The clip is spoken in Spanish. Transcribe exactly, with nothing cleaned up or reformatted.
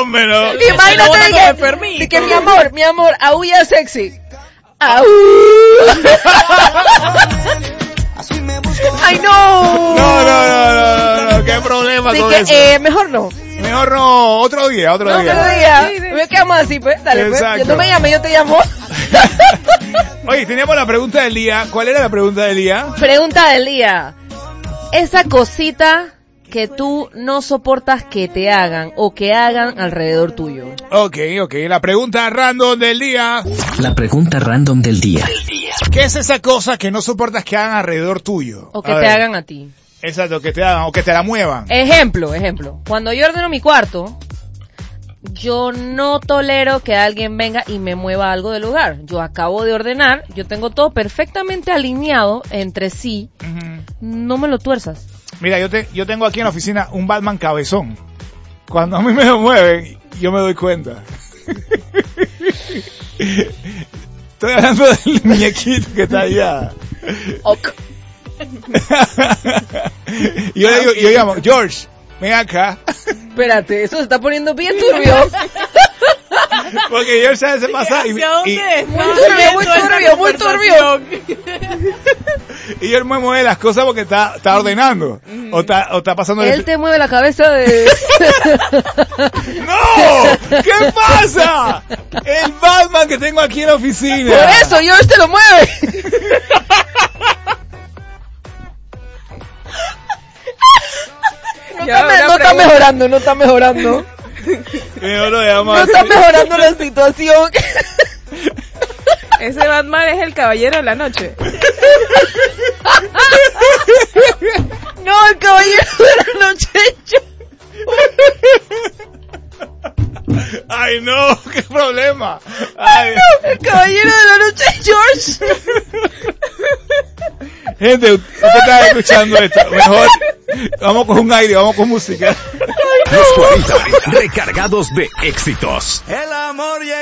hombre, no. Imagínate de que, de que mi amor, mi amor, aúlla sexy. Aú. Ay, no. No, no, no, no, no, qué problema Así con que, eso. eh, mejor no. Mejor no, otro día, otro No, día. otro día. Me quedamos así, pues. Dale, pues. Exacto. Yo no me llame, yo te llamo. Oye, teníamos la pregunta del día. ¿Cuál era la pregunta del día? Pregunta del día. Esa cosita que tú no soportas que te hagan o que hagan alrededor tuyo. Ok, ok. La pregunta random del día. La pregunta random del día. ¿Qué es esa cosa que no soportas que hagan alrededor tuyo? O que A te ver. hagan a ti. Exacto, que te hagan o que te la muevan. Ejemplo, ejemplo. Cuando yo ordeno mi cuarto, yo no tolero que alguien venga y me mueva algo del lugar. Yo acabo de ordenar, yo tengo todo perfectamente alineado entre sí. Uh-huh. No me lo tuerzas. Mira, yo te, yo tengo aquí en la oficina un Batman cabezón. Cuando a mí me lo mueven, yo me doy cuenta. Estoy hablando del muñequito que está allá. Ok. Y yo le digo, y yo llamo, George, ven acá. Espérate, eso se está poniendo bien turbio. Porque George a veces pasa y, ¿Hacia dónde y, está Muy turbio, muy esta turbio, muy turbio. y George me mueve las cosas porque está, está ordenando. O está, o está pasando Él te mueve la cabeza de... ¡No! ¿Qué pasa? El Batman que tengo aquí en la oficina. Por eso, George te lo mueve. No, está, me- no está mejorando, no está mejorando. Mejor lo dejamos No así. está mejorando la situación. Ese Batman es el caballero de la noche. No, el caballero de la noche. Ay, no, qué problema. Ay. El caballero de la noche, George. Gente, usted está escuchando esto. Mejor vamos con un aire, vamos con música. Los cuarenta recargados de éxitos. El amor ya